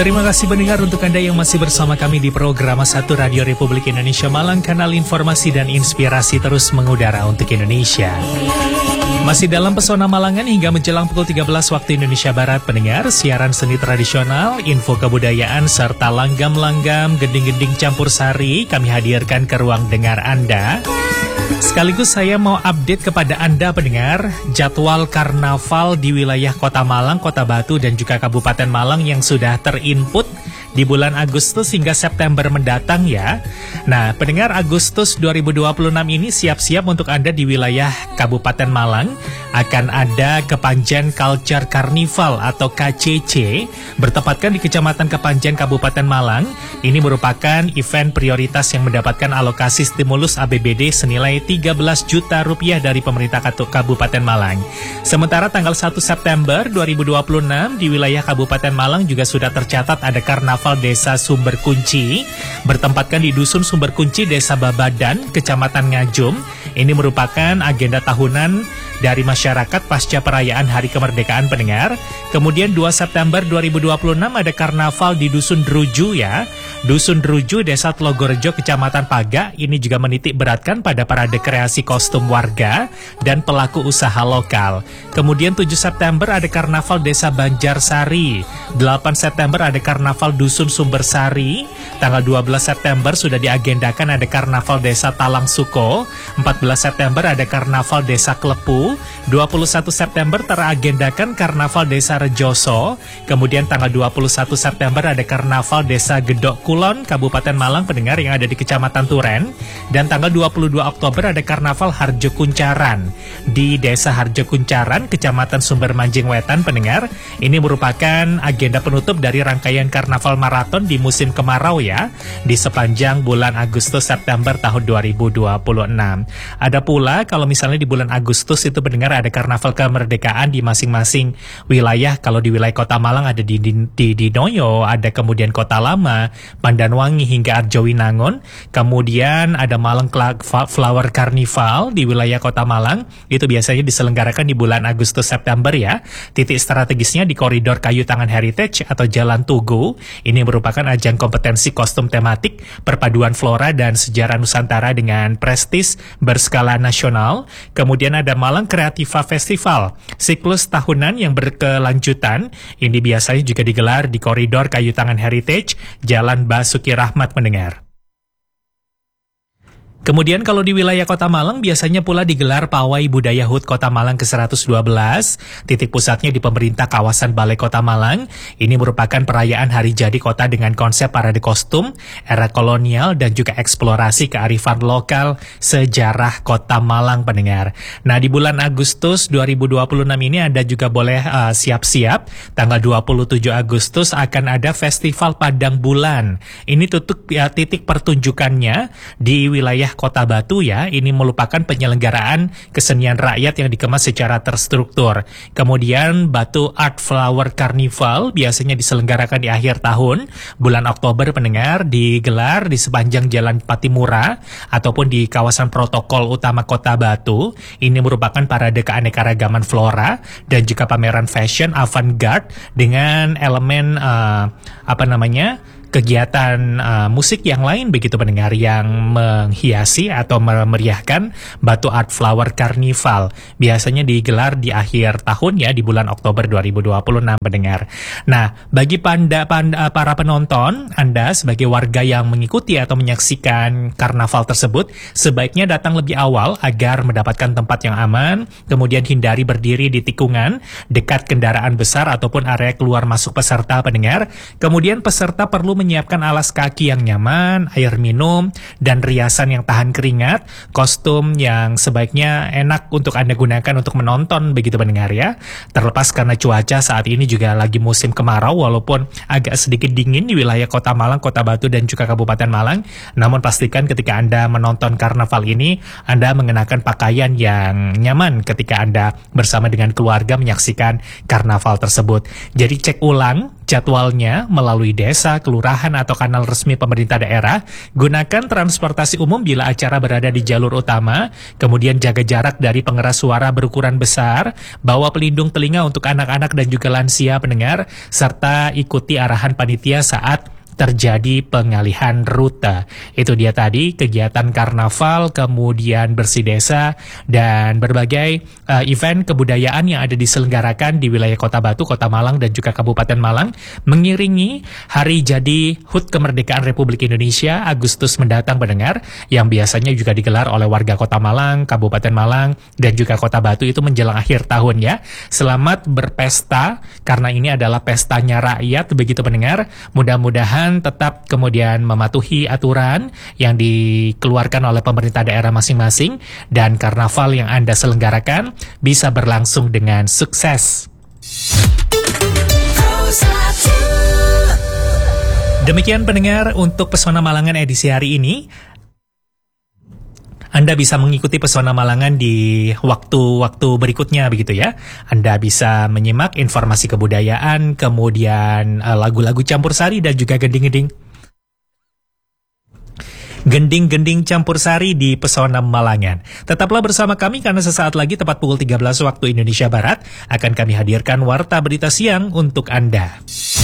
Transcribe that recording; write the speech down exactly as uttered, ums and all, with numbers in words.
Terima kasih pendengar untuk Anda yang masih bersama kami di program satu Radio Republik Indonesia Malang, kanal informasi dan inspirasi terus mengudara untuk Indonesia. Masih dalam pesona Malangan hingga menjelang pukul tiga belas waktu Indonesia Barat, pendengar, siaran seni tradisional, info kebudayaan, serta langgam-langgam, gending-gending campur sari kami hadirkan ke ruang dengar Anda. Sekaligus saya mau update kepada Anda pendengar jadwal karnaval di wilayah Kota Malang, Kota Batu, dan juga Kabupaten Malang yang sudah terinput di bulan Agustus hingga September mendatang ya. Nah, pendengar, Agustus dua ribu dua puluh enam ini siap-siap untuk Anda di wilayah Kabupaten Malang. Akan ada Kepanjen Culture Carnival atau K C C bertepatkan di Kecamatan Kepanjen, Kabupaten Malang. Ini merupakan event prioritas yang mendapatkan alokasi stimulus A B B D senilai tiga belas juta rupiah dari pemerintah Kabupaten Malang. Sementara tanggal satu September dua ribu dua puluh enam di wilayah Kabupaten Malang juga sudah tercatat ada Karnaval Desa Sumber Kunci bertempatkan di Dusun Sumber Kunci, Desa Babadan, Kecamatan Ngajum. Ini merupakan agenda tahunan dari masyarakat pasca perayaan Hari Kemerdekaan pendengar. Kemudian dua September dua ribu dua puluh enam ada karnaval di Dusun Druju ya. Dusun Druju, Desa Telogorejo, Kecamatan Paga. Ini juga menitik beratkan pada parade kreasi kostum warga dan pelaku usaha lokal. Kemudian tujuh September ada karnaval Desa Banjarsari. delapan September ada karnaval Dusun Sumbersari. Tanggal dua belas September sudah diagendakan ada karnaval Desa Talang Suko. empat belas September ada karnaval Desa Klepu. dua puluh satu September teragendakan karnaval Desa Rejoso. Kemudian tanggal dua puluh satu September ada karnaval Desa Gedok Kulon, Kabupaten Malang pendengar yang ada di Kecamatan Turen. Dan tanggal dua puluh dua Oktober ada karnaval Harjo Kuncaran di Desa Harjo Kuncaran, Kecamatan Sumber Manjing Wetan pendengar. Ini merupakan agenda penutup dari rangkaian karnaval maraton di musim kemarau ya, di sepanjang bulan Agustus September tahun dua ribu dua puluh enam. Ada pula kalau misalnya di bulan Agustus itu pendengar ada karnaval kemerdekaan di masing-masing wilayah. Kalau di wilayah Kota Malang ada di, di, di, di Noyo, ada kemudian Kota Lama, Pandanwangi hingga Arjowinangun. Kemudian ada Malang Flower Carnival di wilayah Kota Malang. Itu biasanya diselenggarakan di bulan Agustus September ya. Titik strategisnya di koridor Kayu Tangan Heritage atau Jalan Tugu. Ini merupakan ajang kompetensi kostum tematik, perpaduan flora dan sejarah Nusantara dengan prestis berskala nasional. Kemudian ada Malang Kreativa Festival, siklus tahunan yang berkelanjutan. Ini biasanya juga digelar di koridor Kayu Tangan Heritage, Jalan Basuki Rahmat mendengar. Kemudian kalau di wilayah Kota Malang biasanya pula digelar Pawai Budaya H U T Kota Malang ke seratus dua belas. Titik pusatnya di pemerintah kawasan Balai Kota Malang. Ini merupakan perayaan hari jadi kota dengan konsep parade kostum, era kolonial dan juga eksplorasi kearifan lokal sejarah Kota Malang pendengar. Nah, di bulan Agustus dua ribu dua puluh enam ini Anda juga boleh uh, siap-siap. Tanggal dua puluh tujuh Agustus akan ada Festival Padang Bulan. Ini tutup ya, titik pertunjukannya di wilayah Kota Batu ya. Ini merupakan penyelenggaraan kesenian rakyat yang dikemas secara terstruktur. Kemudian Batu Art Flower Carnival biasanya diselenggarakan di akhir tahun, bulan Oktober pendengar, digelar di sepanjang Jalan Patimura ataupun di kawasan protokol utama Kota Batu. Ini merupakan parade keanekaragaman flora dan juga pameran fashion avant-garde dengan elemen uh, apa namanya kegiatan uh, musik yang lain begitu pendengar yang menghiasi atau memeriahkan Batu Art Flower Carnival. Biasanya digelar di akhir tahun ya, di bulan Oktober dua ribu dua puluh enam pendengar. Nah, bagi panda, panda, para penonton, Anda sebagai warga yang mengikuti atau menyaksikan karnaval tersebut sebaiknya datang lebih awal agar mendapatkan tempat yang aman. Kemudian hindari berdiri di tikungan dekat kendaraan besar ataupun area keluar masuk peserta pendengar. Kemudian peserta perlu menyiapkan alas kaki yang nyaman, air minum, dan riasan yang tahan keringat, kostum yang sebaiknya enak untuk Anda gunakan untuk menonton begitu pendengar ya. Terlepas karena cuaca saat ini juga lagi musim kemarau, walaupun agak sedikit dingin di wilayah Kota Malang, Kota Batu, dan juga Kabupaten Malang. Namun pastikan ketika Anda menonton karnaval ini, Anda mengenakan pakaian yang nyaman ketika Anda bersama dengan keluarga menyaksikan karnaval tersebut. Jadi cek ulang jadwalnya melalui desa, kelurahan, atau kanal resmi pemerintah daerah. Gunakan transportasi umum bila acara berada di jalur utama. Kemudian jaga jarak dari pengeras suara berukuran besar. Bawa pelindung telinga untuk anak-anak dan juga lansia pendengar. Serta ikuti arahan panitia saat terjadi pengalihan rute. Itu dia tadi kegiatan karnaval, kemudian bersih desa, dan berbagai uh, event kebudayaan yang ada diselenggarakan di wilayah Kota Batu, Kota Malang, dan juga Kabupaten Malang mengiringi hari jadi H U T Kemerdekaan Republik Indonesia Agustus mendatang pendengar, yang biasanya juga digelar oleh warga Kota Malang, Kabupaten Malang, dan juga Kota Batu itu menjelang akhir tahun ya. Selamat berpesta, karena ini adalah pestanya rakyat, begitu pendengar. Mudah-mudahan tetap kemudian mematuhi aturan yang dikeluarkan oleh pemerintah daerah masing-masing, dan karnaval yang Anda selenggarakan bisa berlangsung dengan sukses. Demikian pendengar untuk Pesona Malangan edisi hari ini. Anda bisa mengikuti Pesona Malangan di waktu-waktu berikutnya begitu ya. Anda bisa menyimak informasi kebudayaan, kemudian uh, lagu-lagu campur sari dan juga gending-gending. Gending-gending campur sari di Pesona Malangan. Tetaplah bersama kami karena sesaat lagi tepat pukul tiga belas waktu Indonesia Barat akan kami hadirkan Warta Berita Siang untuk Anda.